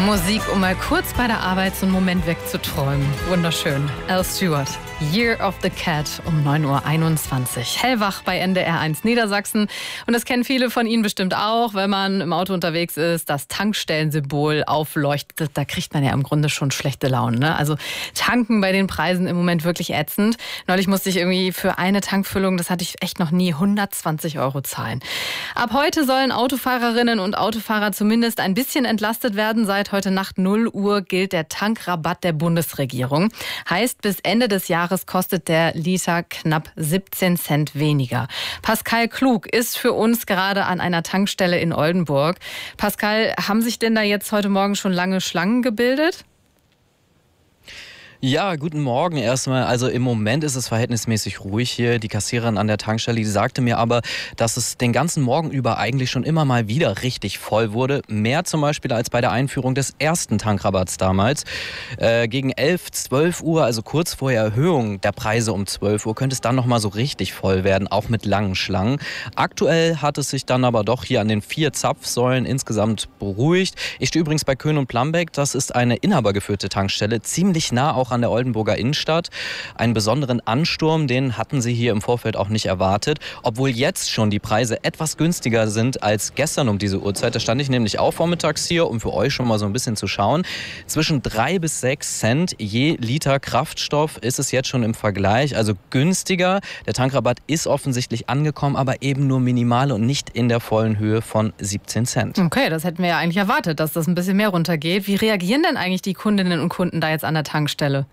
Musik, um mal kurz bei der Arbeit so einen Moment wegzuträumen. Wunderschön. Al Stewart, Year of the Cat um 9:21 Uhr. Hellwach bei NDR 1 Niedersachsen. Und das kennen viele von Ihnen bestimmt auch, wenn man im Auto unterwegs ist, das Tankstellensymbol aufleuchtet. Da kriegt man ja im Grunde schon schlechte Laune, ne? Also tanken bei den Preisen im Moment wirklich ätzend. Neulich musste ich irgendwie für eine Tankfüllung, das hatte ich echt noch nie, 120 € zahlen. Ab heute sollen Autofahrerinnen und Autofahrer zumindest ein bisschen entlastet werden. Seit heute Nacht 0 Uhr gilt der Tankrabatt der Bundesregierung. Heißt, bis Ende des Jahres kostet der Liter knapp 17 Cent weniger. Pascal Klug ist für uns gerade an einer Tankstelle in Oldenburg. Pascal, haben sich denn da jetzt heute Morgen schon lange Schlangen gebildet? Ja, guten Morgen erstmal. Also im Moment ist es verhältnismäßig ruhig hier. Die Kassiererin an der Tankstelle, die sagte mir aber, dass es den ganzen Morgen über eigentlich schon immer mal wieder richtig voll wurde. Mehr zum Beispiel als bei der Einführung des ersten Tankrabatts damals. Gegen 11, 12 Uhr, also kurz vor der Erhöhung der Preise um 12 Uhr, könnte es dann nochmal so richtig voll werden, auch mit langen Schlangen. Aktuell hat es sich dann aber doch hier an den 4 Zapfsäulen insgesamt beruhigt. Ich stehe übrigens bei Köhn und Plambeck. Das ist eine inhabergeführte Tankstelle, ziemlich nah auch an der Oldenburger Innenstadt. Einen besonderen Ansturm, den hatten sie hier im Vorfeld auch nicht erwartet. Obwohl jetzt schon die Preise etwas günstiger sind als gestern um diese Uhrzeit. Da stand ich nämlich auch vormittags hier, um für euch schon mal so ein bisschen zu schauen. Zwischen 3 bis 6 Cent je Liter Kraftstoff ist es jetzt schon im Vergleich. Also günstiger. Der Tankrabatt ist offensichtlich angekommen, aber eben nur minimal und nicht in der vollen Höhe von 17 Cent. Okay, das hätten wir ja eigentlich erwartet, dass das ein bisschen mehr runtergeht. Wie reagieren denn eigentlich die Kundinnen und Kunden da jetzt an der Tankstelle?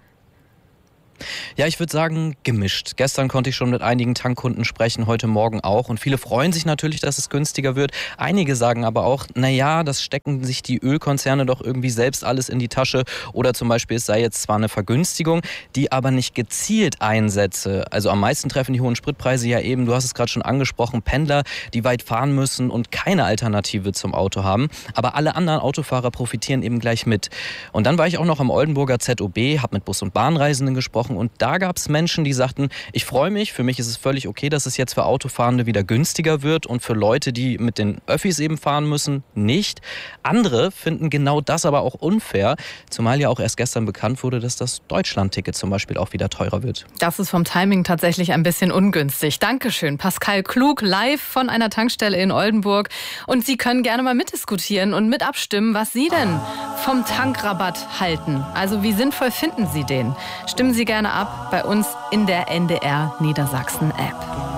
Ja, ich würde sagen, gemischt. Gestern konnte ich schon mit einigen Tankkunden sprechen, heute Morgen auch. Und viele freuen sich natürlich, dass es günstiger wird. Einige sagen aber auch, naja, das stecken sich die Ölkonzerne doch irgendwie selbst alles in die Tasche. Oder zum Beispiel, es sei jetzt zwar eine Vergünstigung, die aber nicht gezielt einsetze. Also am meisten treffen die hohen Spritpreise ja eben, du hast es gerade schon angesprochen, Pendler, die weit fahren müssen und keine Alternative zum Auto haben. Aber alle anderen Autofahrer profitieren eben gleich mit. Und dann war ich auch noch am Oldenburger ZOB, habe mit Bus- und Bahnreisenden gesprochen. Und da gab es Menschen, die sagten, ich freue mich, für mich ist es völlig okay, dass es jetzt für Autofahrende wieder günstiger wird und für Leute, die mit den Öffis eben fahren müssen, nicht. Andere finden genau das aber auch unfair, zumal ja auch erst gestern bekannt wurde, dass das Deutschland-Ticket zum Beispiel auch wieder teurer wird. Das ist vom Timing tatsächlich ein bisschen ungünstig. Dankeschön, Pascal Klug, live von einer Tankstelle in Oldenburg. Und Sie können gerne mal mitdiskutieren und mit abstimmen, was Sie denn vom Tankrabatt halten. Also wie sinnvoll finden Sie den? Stimmen Sie gerne ab bei uns in der NDR Niedersachsen App.